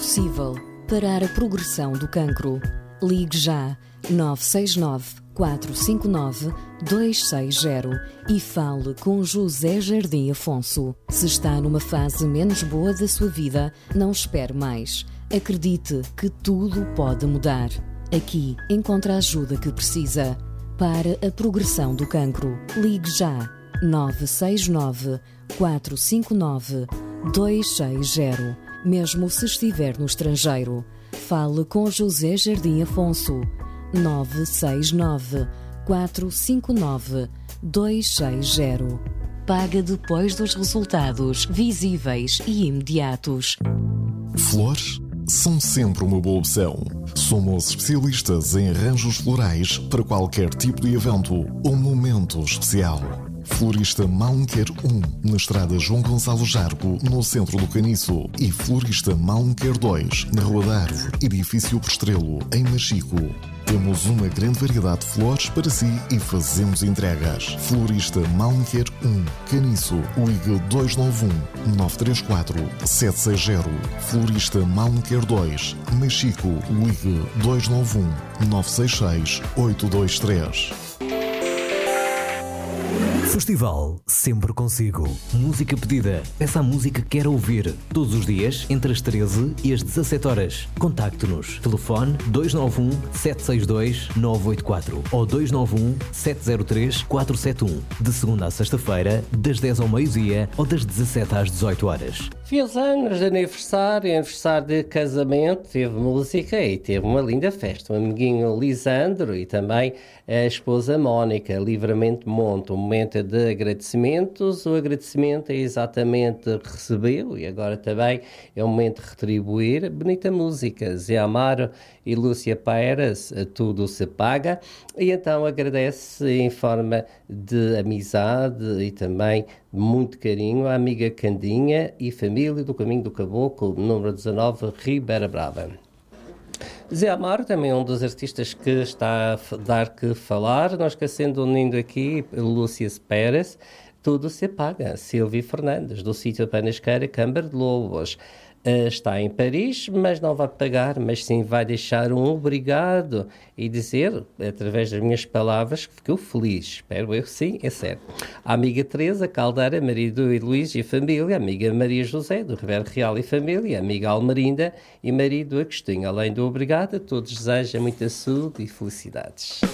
possível parar a progressão do cancro. Ligue já 969 459 260 e fale com José Jardim Afonso. Se está numa fase menos boa da sua vida, não espere mais. Acredite que tudo pode mudar. Aqui encontra a ajuda que precisa. Para a progressão do cancro, ligue já 969 459 260. Mesmo se estiver no estrangeiro, fale com José Jardim Afonso. 969 459 260. Paga depois dos resultados visíveis e imediatos. Flores são sempre uma boa opção. Somos especialistas em arranjos florais para qualquer tipo de evento ou momento especial. Florista Malunquer 1, na estrada João Gonçalo Jargo, no centro do Caniço. E Florista Malunquer 2, na Rua da Árvore, edifício Postrelo, em Machico. Temos uma grande variedade de flores para si e fazemos entregas. Florista Malunquer 1, Caniço, ligue 291 934 760. Florista Malunquer 2, Machico, ligue 291 966 823. Festival sempre consigo. Música pedida. Peça a música que quer ouvir. Todos os dias, entre as 13 e as 17 horas. Contacte-nos. Telefone 291 762 984 ou 291 703 471. De segunda a sexta-feira, das 10 ao meio-dia ou das 17 às 18 horas. Fiz anos de aniversário de casamento, teve música e teve uma linda festa. O amiguinho Lisandro e também a esposa Mónica, Livramento Monte. Um momento de agradecimentos. O agradecimento é exatamente recebeu e agora também é um momento de retribuir. Bonita música, Zé Amaro e Lúcia Pairas, tudo se paga. E então agradece em forma de amizade e também de muito carinho à amiga Candinha e família do Caminho do Caboclo, número 19, Ribeira Brava. Zé Amaro também é um dos artistas que está a dar que falar, não esquecendo unindo aqui Lúcia Pérez, tudo se paga. Silvia Fernandes, do sítio Panasqueira, Câmara de Lobos. Está em Paris, mas não vai pagar, mas sim vai deixar um obrigado e dizer, através das minhas palavras, que ficou feliz. Espero eu, sim, é certo. A amiga Teresa Caldeira, marido e Luís e família, a amiga Maria José, do Ribeiro Real e família, a amiga Almerinda e marido Agostinho. Além do obrigado, a todos desejam muita saúde e felicidades.